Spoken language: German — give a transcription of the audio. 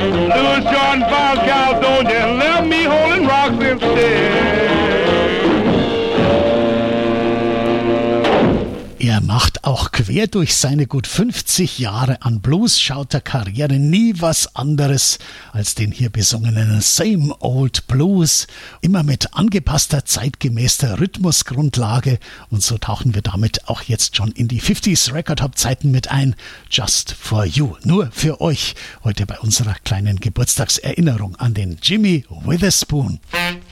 Louis Jordan found Caledonia and left me holding rocks instead. Er macht auch quer durch seine gut 50 Jahre an Blues-Schauter-Karriere nie was anderes als den hier besungenen Same Old Blues, immer mit angepasster, zeitgemäßer Rhythmusgrundlage, und so tauchen wir damit auch jetzt schon in die 50s Record-Hop-Zeiten mit ein. Just for You, nur für euch, heute bei unserer kleinen Geburtstagserinnerung an den Jimmy Witherspoon.